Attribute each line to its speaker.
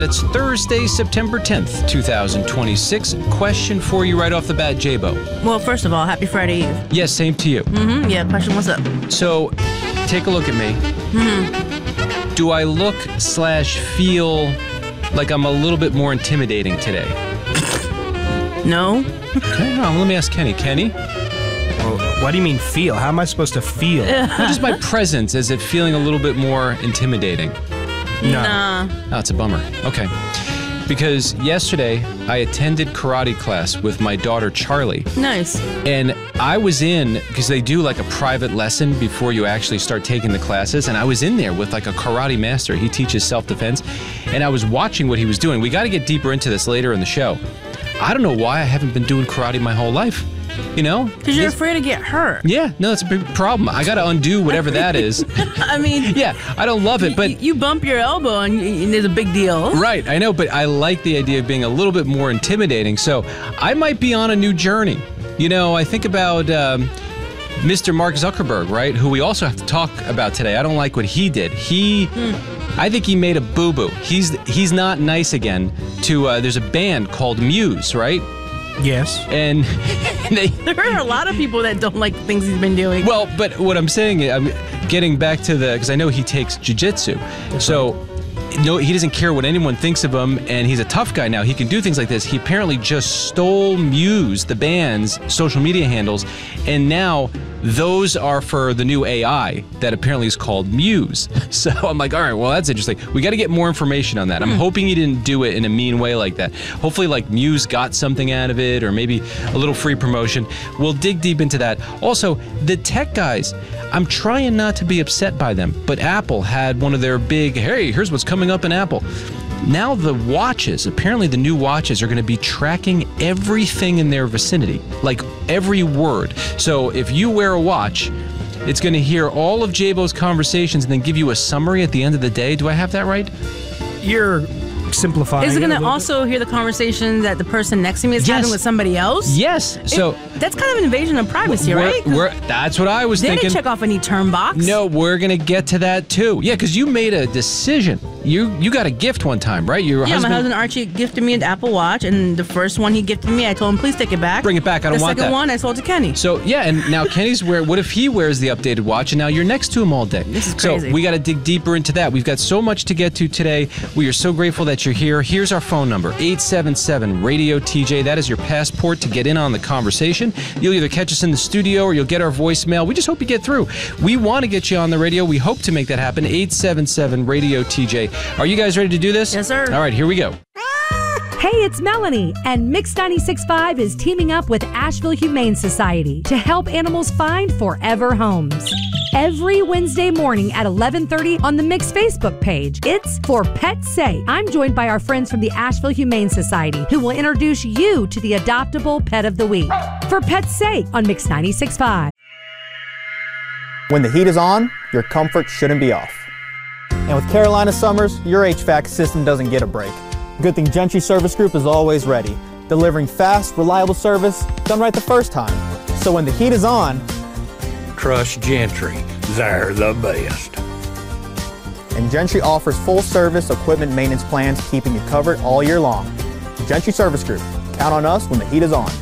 Speaker 1: It's Thursday, September 10th, 2026. Question for you right off the bat, J-Bo.
Speaker 2: Well, first of all, happy Friday Eve.
Speaker 1: Yes, same to you.
Speaker 2: Yeah, question, what's up?
Speaker 1: So, take a look at me. Do I look / feel like I'm a little bit more intimidating today?
Speaker 2: No.
Speaker 1: Okay, no, let me ask Kenny. Kenny?
Speaker 3: Well, what do you mean feel? How am I supposed to feel?
Speaker 1: Well, just my presence, is it feeling a little bit more intimidating?
Speaker 3: No.
Speaker 2: Nah.
Speaker 1: Oh, it's a bummer. Okay. Because yesterday, I attended karate class with my daughter, Charlie.
Speaker 2: Nice.
Speaker 1: And I was in, because they do like a private lesson before you actually start taking the classes, and I was in there with like a karate master. He teaches self-defense, and I was watching what he was doing. We got to get deeper into this later in the show. I don't know why I haven't been doing karate my whole life. You know?
Speaker 2: Because you're afraid to get hurt.
Speaker 1: Yeah, no, it's a big problem. I got to undo whatever that is.
Speaker 2: I mean...
Speaker 1: Yeah, I don't love it, but...
Speaker 2: You bump your elbow and it's a big deal.
Speaker 1: Right, I know, but I like the idea of being a little bit more intimidating, so I might be on a new journey. You know, I think about Mr. Mark Zuckerberg, right, who we also have to talk about today. I don't like what he did. I think he made a boo-boo. He's not nice again to... there's a band called Muse, right?
Speaker 3: Yes.
Speaker 1: And
Speaker 2: there are a lot of people that don't like things he's been doing.
Speaker 1: Well, but what I'm saying is, I'm getting back to because I know he takes jiu-jitsu. So, no, he doesn't care what anyone thinks of him, and he's a tough guy now. He can do things like this. He apparently just stole Muse, the band's social media handles, and now those are for the new AI that apparently is called Muse. So I'm like, all right, well, that's interesting. We got to get more information on that. I'm hoping he didn't do it in a mean way like that. Hopefully, like, Muse got something out of it, or maybe a little free promotion. We'll dig deep into that. Also, the tech guys, I'm trying not to be upset by them, but Apple had one of their big, hey, here's what's coming up in Apple. Now the watches, apparently the new watches are going to be tracking everything in their vicinity, like every word. So if you wear a watch, it's going to hear all of J-Bo's conversations and then give you a summary at the end of the day. Do I have that right?
Speaker 3: You're simplifying.
Speaker 2: Is it going to also hear the conversation that the person next to me is having with somebody else?
Speaker 1: Yes. So
Speaker 2: that's kind of an invasion of privacy, right?
Speaker 1: That's what I was thinking.
Speaker 2: They didn't check off any term box.
Speaker 1: No, we're going to get to that too. Yeah, because you made a decision. You got a gift one time, right?
Speaker 2: My husband Archie gifted me an Apple Watch, and the first one he gifted me, I told him, please take it back.
Speaker 1: Bring it back. I don't want that.
Speaker 2: The second one, I sold to Kenny.
Speaker 1: So, yeah, and now Kenny's what if he wears the updated watch, and now you're next to him all day?
Speaker 2: This is crazy.
Speaker 1: So we got to dig deeper into that. We've got so much to get to today. We are so grateful that you're here. Here's our phone number, 877-RADIO-TJ. That is your passport to get in on the conversation. You'll either catch us in the studio or you'll get our voicemail. We just hope you get through. We want to get you on the radio. We hope to make that happen. 877-RADIO-TJ. Are you guys ready to do this?
Speaker 2: Yes, sir.
Speaker 1: All right, here we go.
Speaker 4: Hey, it's Melanie, and Mix 96.5 is teaming up with Asheville Humane Society to help animals find forever homes. Every Wednesday morning at 11:30 on the Mix Facebook page, it's For Pet's Sake. I'm joined by our friends from the Asheville Humane Society, who will introduce you to the adoptable pet of the week. For Pet's Sake on Mix 96.5.
Speaker 5: When the heat is on, your comfort shouldn't be off. And with Carolina Summers, your HVAC system doesn't get a break. Good thing Gentry Service Group is always ready, delivering fast, reliable service done right the first time. So when the heat is on,
Speaker 6: trust Gentry. They're the best.
Speaker 5: And Gentry offers full service equipment maintenance plans, keeping you covered all year long. Gentry Service Group. Count on us when the heat is on.